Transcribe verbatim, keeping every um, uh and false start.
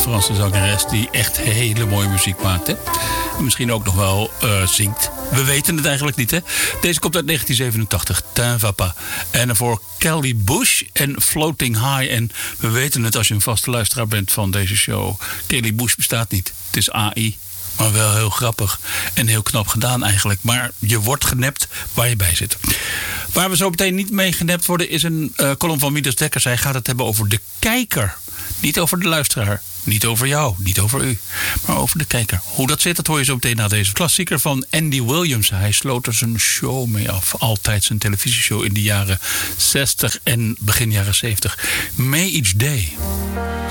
Franse zangeres die echt hele mooie muziek maakt. Hè? En misschien ook nog wel uh, zingt. We weten het eigenlijk niet, hè? Deze komt uit negentien zevenentachtig, Tin va pas. En daarvoor Kelly Bush en Floating High. En we weten het als je een vaste luisteraar bent van deze show. Kelly Bush bestaat niet. Het is A I. Maar wel heel grappig en heel knap gedaan eigenlijk. Maar je wordt genept waar je bij zit. Waar we zo meteen niet mee genept worden is een uh, column van Midas Dekkers. Hij gaat het hebben over de kijker. Niet over de luisteraar. Niet over jou, niet over u. Maar over de kijker. Hoe dat zit, dat hoor je zo meteen na deze klassieker van Andy Williams. Hij sloot er zijn show mee af. Altijd zijn televisieshow in de jaren zestig en begin jaren zeventig. May Each Day.